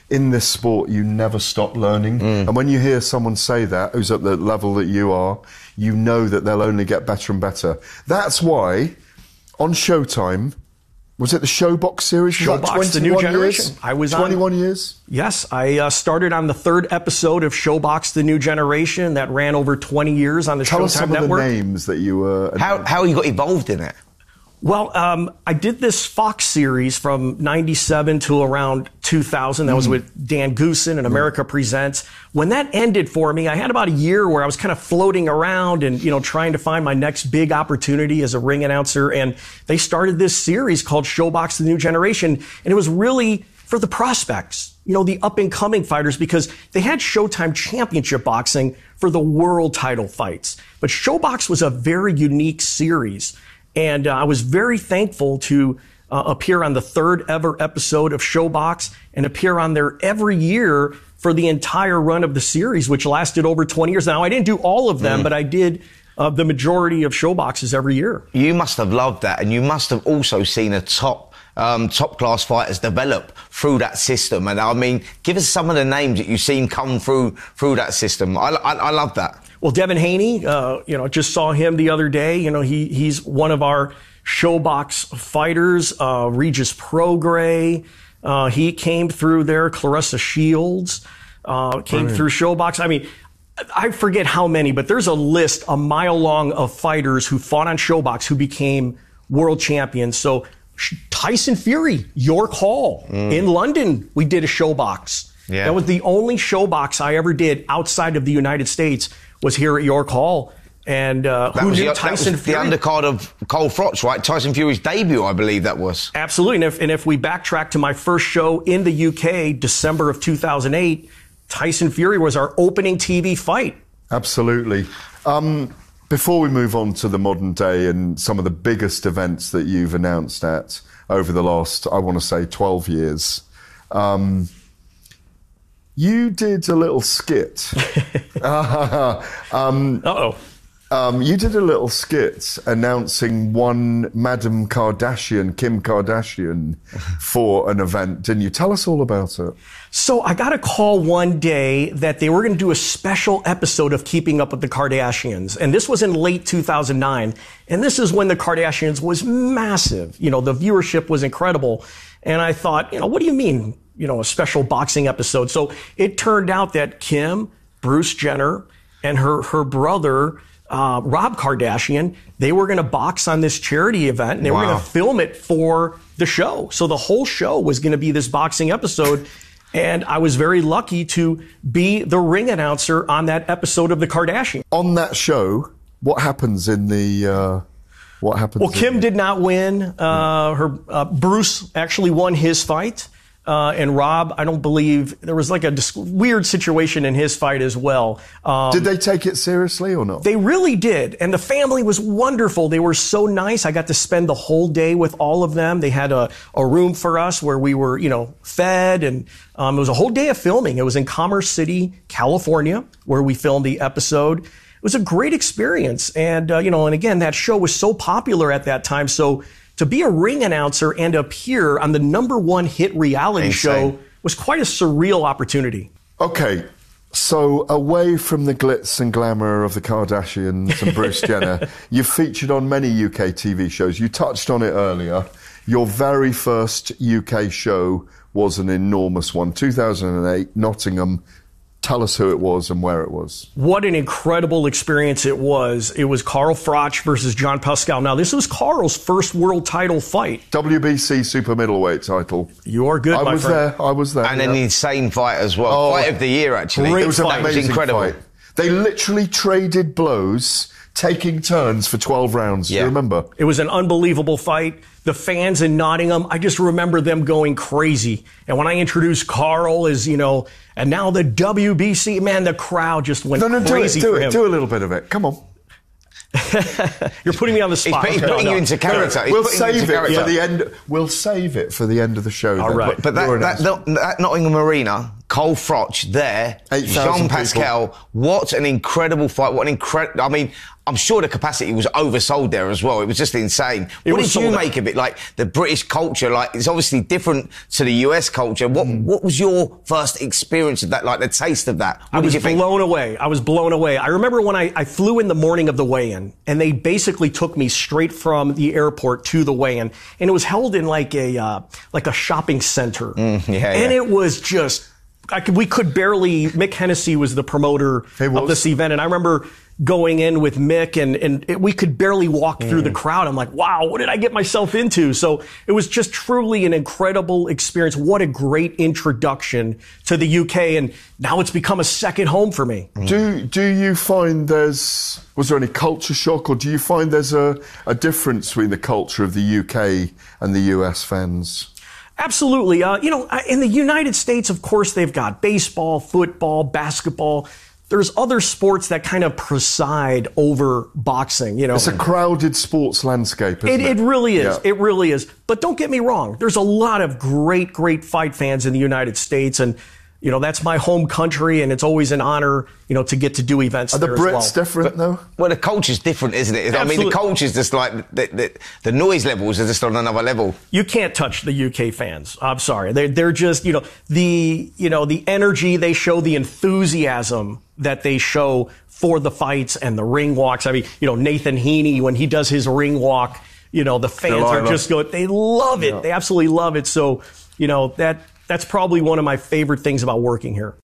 in this sport, you never stop learning. Mm. And when you hear someone say that, who's at the level that you are, you know that they'll only get better and better. That's why, on Showtime, was it the Showbox series? Showbox, the new generation. Years? I was twenty-one on, years? Yes, I uh, started on the third episode of Showbox, the new generation. That ran over twenty years on the Tell Showtime us some network. of the names that you were... Uh, how, how you got involved in it? Well, um, I did this Fox series from ninety-seven to around two thousand. That mm. was with Dan Goosen and America mm. Presents. When that ended for me, I had about a year where I was kind of floating around and, you know, trying to find my next big opportunity as a ring announcer. And they started this series called Showbox, the New Generation. And it was really for the prospects, you know, the up and coming fighters, because they had Showtime Championship Boxing for the world title fights. But Showbox was a very unique series. And uh, I was very thankful to uh, appear on the third ever episode of Showbox and appear on there every year for the entire run of the series, which lasted over twenty years. Now, I didn't do all of them, mm. but I did uh, the majority of Showboxes every year. You must have loved that, and you must have also seen a top um, top-class fighters develop through that system. And, I mean, give us some of the names that you've seen come through through that system. I, I, I love that. Well, Devin Haney, uh, you know, just saw him the other day. You know, he he's one of our Showbox fighters. Uh, Regis Prograis, uh, he came through there. Clarissa Shields uh, came Brilliant. through Showbox. I mean, I forget how many, but there's a list a mile long of fighters who fought on Showbox who became world champions. So Tyson Fury, York Hall mm. in London, we did a Showbox. Yeah. That was the only Showbox I ever did outside of the United States. Was here at York Hall, and uh, who knew the, Tyson that was Fury? The undercard of Cole Frotz, right? Tyson Fury's debut, I believe that was. Absolutely, and if, and if we backtrack to my first show in the U K, December of two thousand eight, Tyson Fury was our opening T V fight. Absolutely. Um, before we move on to the modern day and some of the biggest events that you've announced at over the last, I want to say, twelve years, um, you did a little skit. uh, um, Uh-oh. Um, you did a little skit announcing one Madam Kardashian, Kim Kardashian, for an event. Didn't you? Tell us all about it. So I got a call one day that they were going to do a special episode of Keeping Up with the Kardashians. And this was in late two thousand nine. And this is when the Kardashians was massive. You know, the viewership was incredible. And I thought, you know, what do you mean? You know, a special boxing episode. So it turned out that Kim, Bruce Jenner, and her, her brother, uh, Rob Kardashian, they were going to box on this charity event and they wow. were going to film it for the show. So the whole show was going to be this boxing episode. And I was very lucky to be the ring announcer on that episode of the Kardashians. On that show, what happens in the, uh, what happens? Well, Kim did not win. Uh, her, uh, Bruce actually won his fight. Uh, and Rob, I don't believe there was like a dis- weird situation in his fight as well. Um, did they take it seriously or not? They really did. And the family was wonderful. They were so nice. I got to spend the whole day with all of them. They had a, a room for us where we were, you know, fed. And um, it was a whole day of filming. It was in Commerce City, California, where we filmed the episode. It was a great experience. And, uh, you know, and again, that show was so popular at that time. So to be a ring announcer and appear on the number one hit reality Insane. show was quite a surreal opportunity. Okay, so away from the glitz and glamour of the Kardashians and Bruce Jenner, you've featured on many U K T V shows. You touched on it earlier. Your very first U K show was an enormous one, two thousand eight, Nottingham. Tell us who it was and where it was. What an incredible experience it was. It was Carl Froch versus John Pascal. Now, this was Carl's first world title fight. W B C super middleweight title. You are good, I my was friend. there. I was there. And yeah. an insane fight as well. Oh, fight of the year, actually. It was, fight. amazing It was incredible. Fight. They literally traded blows, taking turns for twelve rounds. Yeah. Do you remember? It was an unbelievable fight. The fans in Nottingham, I just remember them going crazy. And when I introduced Carl as, you know, and now the W B C, man, the crowd just went no, no, crazy do it, do for it, him. Do a little bit of it. Come on. You're putting me on the spot. He's, he's putting no, you into character. No, we'll save it character. for the end. We'll save it for the end of the show. All then. right. But, but that, that, that, that Nottingham Arena, Cole Froch there, eight thousand Jean Pascal. people. What an incredible fight! What an incredible! I mean, I'm sure the capacity was oversold there as well. It was just insane. It what was did you sold make of it? Like the British culture, like it's obviously different to the U S culture. What Mm. What was your first experience of that? Like the taste of that? What I did was you think? blown away. I was blown away. I remember when I, I flew in the morning of the weigh-in, and they basically took me straight from the airport to the weigh-in, and it was held in like a uh, like a shopping center, Mm, yeah, and yeah. it was just I could, we could barely. Mick Hennessy was the promoter of this event, and I remember going in with Mick, and and it, we could barely walk through the crowd. I'm like, wow, what did I get myself into? So it was just truly an incredible experience. What a great introduction to the U K, and now it's become a second home for me. Do do you find there's was there any culture shock, or do you find there's a, a difference between the culture of the U K and the U S fans? Absolutely. Uh, you know, in the United States, of course, they've got baseball, football, basketball. There's other sports that kind of preside over boxing, you know. It's a crowded sports landscape, isn't It, it? it really is. Yeah. It really is. But don't get me wrong. There's a lot of great, great fight fans in the United States. And, you know, that's my home country. And it's always an honor, you know, to get to do events Are the there Brits as well. different, though? Well, the culture's different, isn't it? I mean, Absolutely. the culture's just like the, the, the noise levels are just on another level. You can't touch the U K fans. I'm sorry. They're, they're just, you know, the, you know, the energy they show, the enthusiasm that they show for the fights and the ring walks. I mean, you know, Nathan Heaney, when he does his ring walk, you know, the fans Delilah. are just going, they love it. Yeah. They absolutely love it. So, you know, that, that's probably one of my favorite things about working here.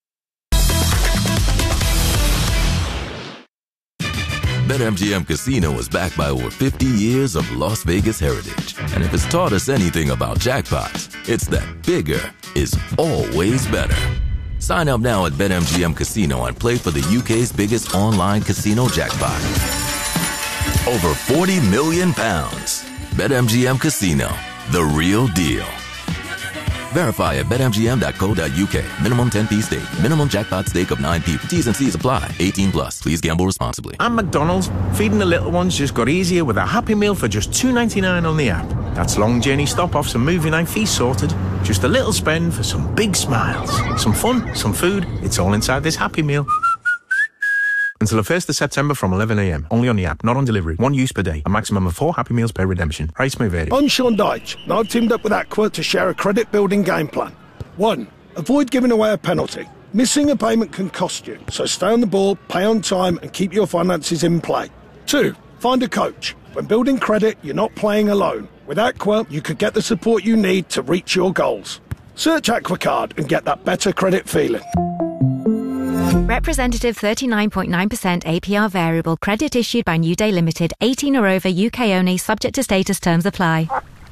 BetMGM Casino is backed by over fifty years of Las Vegas heritage. And if it's taught us anything about jackpots, it's that bigger is always better. Sign up now at BetMGM Casino and play for the U K's biggest online casino jackpot. Over forty million pounds. BetMGM Casino, the real deal. Verify at bet M G M dot co dot U K. Minimum ten p stake. Minimum jackpot stake of nine p. T's and C's apply. eighteen plus. Please gamble responsibly. And McDonald's, feeding the little ones just got easier with a Happy Meal for just two ninety-nine on the app. That's long journey stop-offs and movie night feast sorted. Just a little spend for some big smiles. Some fun, some food. It's all inside this Happy Meal. Until the first of September from eleven a m. Only on the app, not on delivery. One use per day. A maximum of four Happy Meals per redemption. Price may vary. I'm Sean Dyche, and I've teamed up with Aqua to share a credit-building game plan. One, avoid giving away a penalty. Missing a payment can cost you, so stay on the ball, pay on time, and keep your finances in play. Two, find a coach. When building credit, you're not playing alone. With Aqua, you could get the support you need to reach your goals. Search AquaCard and get that better credit feeling. Representative thirty-nine point nine percent A P R variable credit issued by New Day Limited, eighteen or over, U K only, subject to status, terms apply.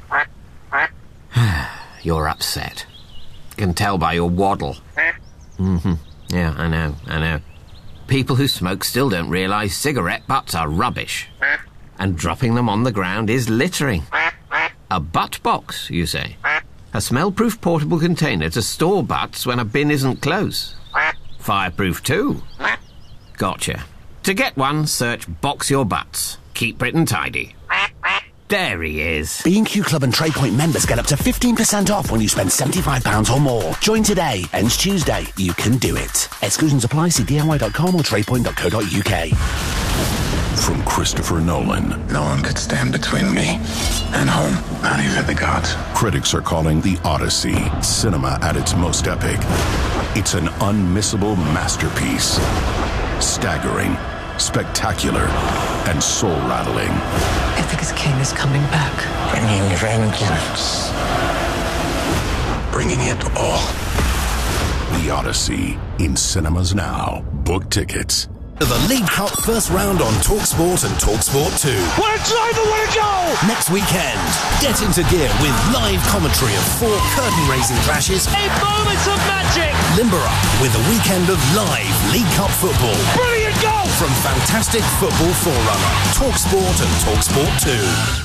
You're upset. Can tell by your waddle. Mm-hmm. Yeah, I know, I know. People who smoke still don't realise cigarette butts are rubbish. And dropping them on the ground is littering. A butt box, you say? A smell-proof portable container to store butts when a bin isn't close. Fireproof too. Gotcha. To get one, search Box Your Butts. Keep Britain tidy. There he is. B and Q Club and TradePoint members get up to fifteen percent off when you spend seventy-five pounds or more. Join today. Ends Tuesday. You can do it. Exclusions apply. See D I Y dot com or tradepoint dot co dot U K. From Christopher Nolan. No one could stand between me and home. Not even the gods. Critics are calling The Odyssey cinema at its most epic. It's an unmissable masterpiece. Staggering, spectacular, and soul-rattling. Ithaca's king is coming back. Bringing vengeance. Bringing it all. The Odyssey, in cinemas now. Book tickets. The League Cup first round on TalkSport and TalkSport two. Well, it's over, where to go! Next weekend, get into gear with live commentary of four curtain-raising clashes. A moment of magic! Limber up with a weekend of live League Cup football. Brilliant goal! From fantastic football forerunner, TalkSport and TalkSport two.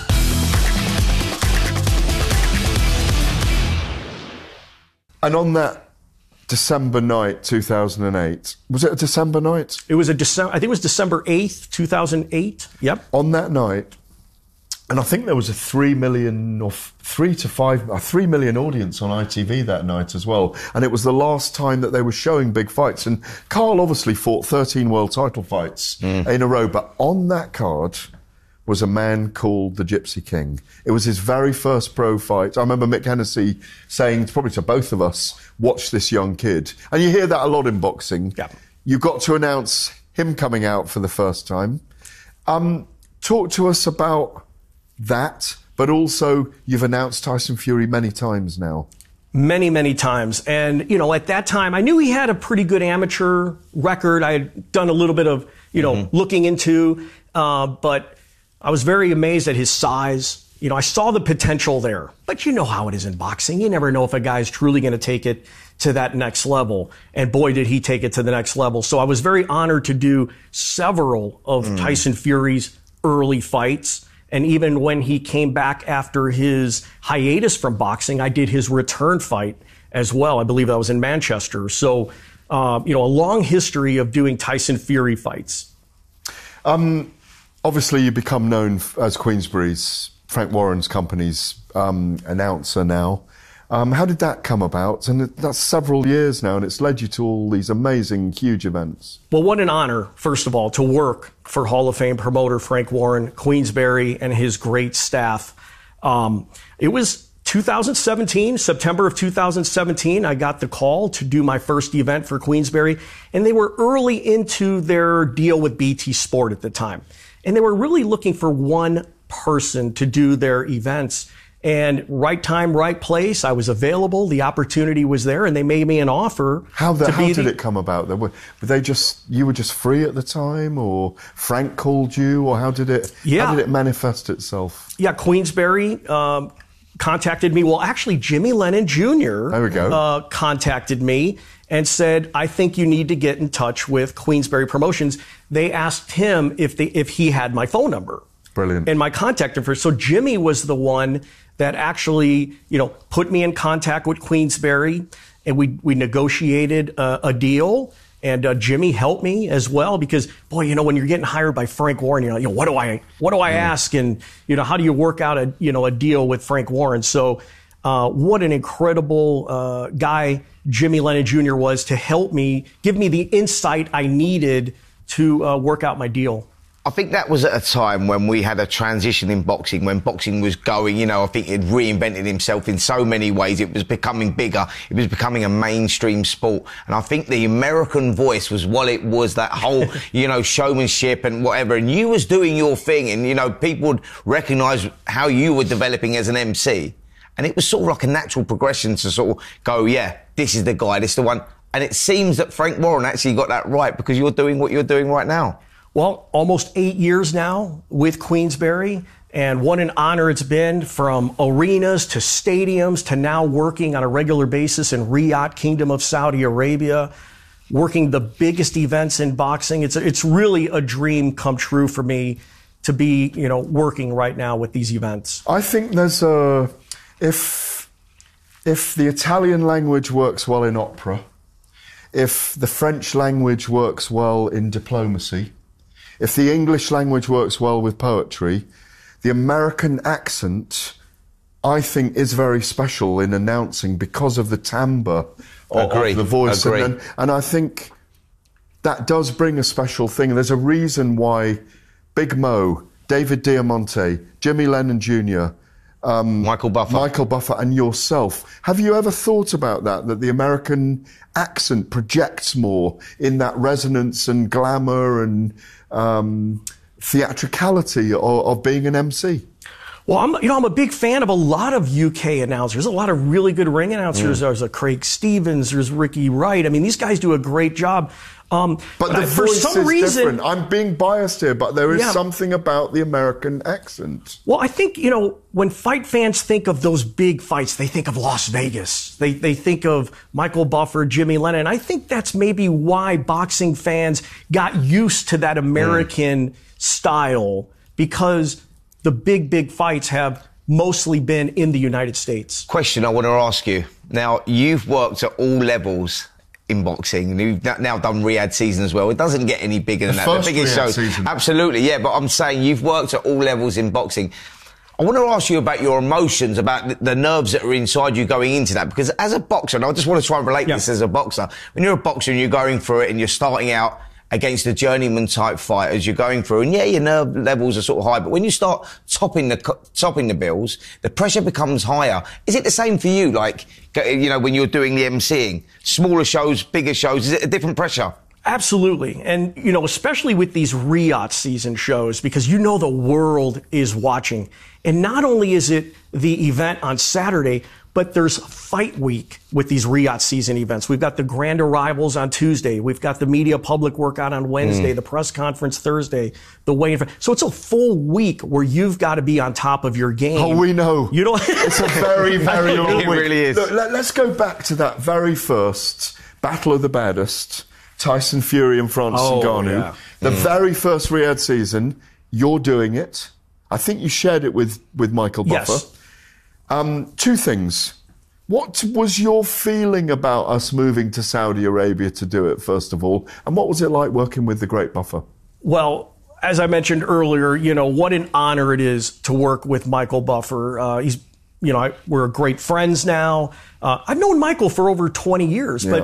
And on that December night, two thousand eight. Was it a December night? It was a December, I think it was December eighth, two thousand eight. Yep. On that night, and I think there was a three million or f- three to five, a three million audience on I T V that night as well. And it was the last time that they were showing big fights. And Carl obviously fought thirteen world title fights mm. in a row, but on that card was a man called the Gypsy King. It was his very first pro fight. I remember Mick Hennessy saying, probably to both of us, watch this young kid. And you hear that a lot in boxing. Yeah. You got to announce him coming out for the first time. Um, talk to us about that, but also you've announced Tyson Fury many times now. Many, many times. And, you know, at that time, I knew he had a pretty good amateur record. I had done a little bit of, you know, mm-hmm. looking into, uh, but I was very amazed at his size. You know, I saw the potential there. But you know how it is in boxing. You never know if a guy is truly going to take it to that next level. And boy, did he take it to the next level. So I was very honored to do several of mm. Tyson Fury's early fights. And even when he came back after his hiatus from boxing, I did his return fight as well. I believe that was in Manchester. So, uh, you know, a long history of doing Tyson Fury fights. Um, obviously, you become known as Queensberry's, Frank Warren's company's um, announcer now. Um, how did that come about? And that's several years now, and it's led you to all these amazing, huge events. Well, what an honor, first of all, to work for Hall of Fame promoter Frank Warren, Queensberry, and his great staff. Um, it was two thousand seventeen, September of two thousand seventeen, I got the call to do my first event for Queensberry, and they were early into their deal with B T Sport at the time. And they were really looking for one person to do their events. And right time, right place. I was available. The opportunity was there, and they made me an offer. How, the, to how be did the, it come about? Were, were they just you were just free at the time, or Frank called you, or how did it? Yeah. How did it manifest itself? Yeah, Queensberry um, contacted me. Well, actually, Jimmy Lennon Junior There we go. Uh, contacted me and said, "I think you need to get in touch with Queensberry Promotions." They asked him if they if he had my phone number. Brilliant. And my contact info. So Jimmy was the one that actually, you know, put me in contact with Queensberry, and we we negotiated uh, a deal. And uh, Jimmy helped me as well, because boy, you know, when you're getting hired by Frank Warren, you're like, you know, what do I what do I mm. ask, and you know, how do you work out a you know a deal with Frank Warren? So, uh, what an incredible uh, guy Jimmy Lennon Junior was to help me, give me the insight I needed to uh, work out my deal. I think that was at a time when we had a transition in boxing, when boxing was going, you know, I think it reinvented himself in so many ways. It was becoming bigger. It was becoming a mainstream sport. And I think the American voice was what it was, that whole, you know, showmanship and whatever. And you was doing your thing, and, you know, people would recognise how you were developing as an M C. And it was sort of like a natural progression to sort of go, yeah, this is the guy, this is the one. And it seems that Frank Warren actually got that right, because you're doing what you're doing right now. Well, almost eight years now with Queensberry, and what an honor it's been, from arenas to stadiums to now working on a regular basis in Riyadh, Kingdom of Saudi Arabia, working the biggest events in boxing. It's it's really a dream come true for me to be, you know, working right now with these events. I think there's a if if the Italian language works well in opera, if the French language works well in diplomacy, if the English language works well with poetry, the American accent, I think, is very special in announcing, because of the timbre of, of the voice. Agree. And, and I think that does bring a special thing. There's a reason why Big Mo, David Diamante, Jimmy Lennon Junior, Um, Michael Buffer. Michael Buffer and yourself. Have you ever thought about that, that the American accent projects more in that resonance and glamour and um, theatricality of, of being an M C? Well, I'm, you know, I'm a big fan of a lot of U K announcers. There's a lot of really good ring announcers. Mm. There's a Craig Stevens. There's Ricky Wright. I mean, these guys do a great job. Um, but, but the I, for voice some is reason, different. I'm being biased here, but there is yeah. something about the American accent. Well, I think, you know, when fight fans think of those big fights, they think of Las Vegas. They they think of Michael Buffer, Jimmy Lennon. I think that's maybe why boxing fans got used to that American mm. style, because the big, big fights have mostly been in the United States. Question I want to ask you. Now, you've worked at all levels in boxing, and you've now done Riyadh season as well. It doesn't get any bigger than the that. First the biggest Riyadh show. Season. Absolutely, yeah, but I'm saying you've worked at all levels in boxing. I want to ask you about your emotions, about the, the nerves that are inside you going into that. Because as a boxer, and I just want to try and relate yeah. this as a boxer, when you're a boxer and you're going through it and you're starting out against the journeyman type fighters you're going through, and yeah, your nerve levels are sort of high, but when you start topping the topping the bills, the pressure becomes higher. Is it the same for you? Like, you know, when you're doing the emceeing, smaller shows, bigger shows, is it a different pressure? Absolutely. And, you know, especially with these Riyadh season shows, because you know the world is watching. And not only is it the event on Saturday, but there's fight week with these Riyadh season events. We've got the grand arrivals on Tuesday. We've got the media public workout on Wednesday, mm. the press conference Thursday, the weigh-in. So it's a full week where you've got to be on top of your game. Oh, we know. You know, it's a very, very long week. It really is. Look, let, let's go back to that very first Battle of the Baddest, Tyson Fury and Francis oh, Ngannou. Yeah. The mm. very first Riyadh season, you're doing it. I think you shared it with, with Michael Buffer. Yes. Um, two things. What was your feeling about us moving to Saudi Arabia to do it, first of all? And what was it like working with the great Buffer? Well, as I mentioned earlier, you know, what an honor it is to work with Michael Buffer. Uh, he's, you know, I, we're great friends now. Uh, I've known Michael for over twenty years, yeah. but